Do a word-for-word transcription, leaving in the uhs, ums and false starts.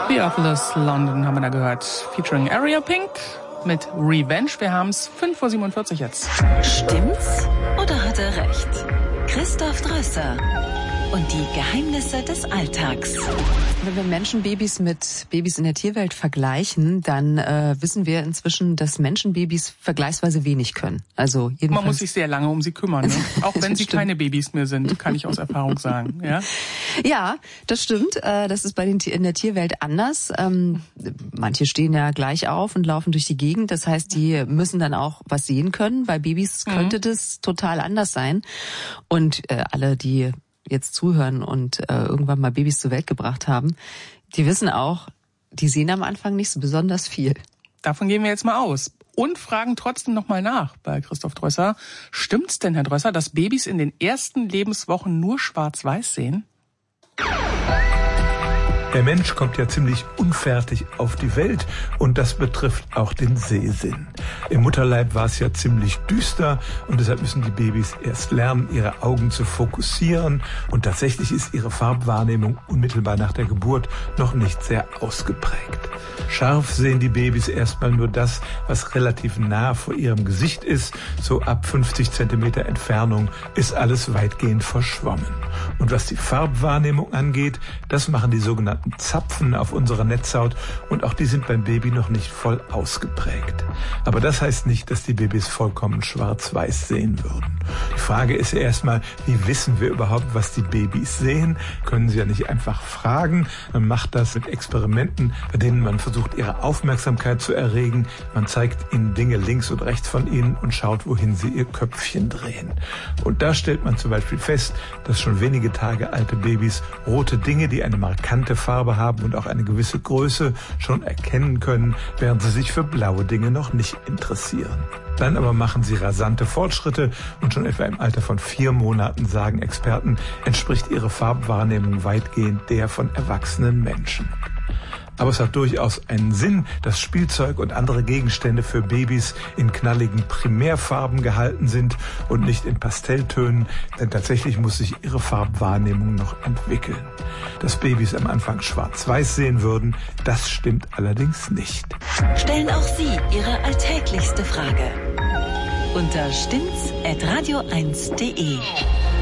Theophilus London haben wir da gehört, featuring Area Pink mit Revenge. Wir haben es fünf Uhr siebenundvierzig jetzt. Stimmt's oder hat er recht? Christoph Drösser und die Geheimnisse des Alltags. Wenn wir Menschenbabys mit Babys in der Tierwelt vergleichen, dann äh, wissen wir inzwischen, dass Menschenbabys vergleichsweise wenig können. Also jedenfalls Man muss sich sehr lange um sie kümmern, ne? Auch wenn sie keine Babys mehr sind, kann ich aus Erfahrung sagen. Ja, ja, das stimmt. Äh, das ist bei den in der Tierwelt anders. Ähm, manche stehen ja gleich auf und laufen durch die Gegend. Das heißt, die müssen dann auch was sehen können. Bei Babys könnte mhm. das total anders sein. Und äh, alle, die jetzt zuhören und äh, irgendwann mal Babys zur Welt gebracht haben, die wissen auch, die sehen am Anfang nicht so besonders viel. Davon gehen wir jetzt mal aus. Und fragen trotzdem nochmal nach bei Christoph Drösser. Stimmt's denn, Herr Drösser, dass Babys in den ersten Lebenswochen nur schwarz-weiß sehen? Der Mensch kommt ja ziemlich unfertig auf die Welt und das betrifft auch den Sehsinn. Im Mutterleib war es ja ziemlich düster und deshalb müssen die Babys erst lernen, ihre Augen zu fokussieren und tatsächlich ist ihre Farbwahrnehmung unmittelbar nach der Geburt noch nicht sehr ausgeprägt. Scharf sehen die Babys erstmal nur das, was relativ nah vor ihrem Gesicht ist. So ab fünfzig Zentimeter Entfernung ist alles weitgehend verschwommen. Und was die Farbwahrnehmung angeht, das machen die sogenannten Zapfen auf unserer Netzhaut und auch die sind beim Baby noch nicht voll ausgeprägt. Aber das heißt nicht, dass die Babys vollkommen schwarz-weiß sehen würden. Die Frage ist ja erstmal, wie wissen wir überhaupt, was die Babys sehen? Können sie ja nicht einfach fragen. Man macht das mit Experimenten, bei denen man versucht, ihre Aufmerksamkeit zu erregen. Man zeigt ihnen Dinge links und rechts von ihnen und schaut, wohin sie ihr Köpfchen drehen. Und da stellt man zum Beispiel fest, dass schon wenige Tage alte Babys rote Dinge, die eine markante Farbe haben und auch eine gewisse Größe, schon erkennen können, während sie sich für blaue Dinge noch nicht interessieren. Dann aber machen sie rasante Fortschritte und schon etwa im Alter von vier Monaten, sagen Experten, entspricht ihre Farbwahrnehmung weitgehend der von erwachsenen Menschen. Aber es hat durchaus einen Sinn, dass Spielzeug und andere Gegenstände für Babys in knalligen Primärfarben gehalten sind und nicht in Pastelltönen, denn tatsächlich muss sich ihre Farbwahrnehmung noch entwickeln. Dass Babys am Anfang schwarz-weiß sehen würden, das stimmt allerdings nicht. Stellen auch Sie Ihre alltäglichste Frage unter stimmt's at radio eins punkt de.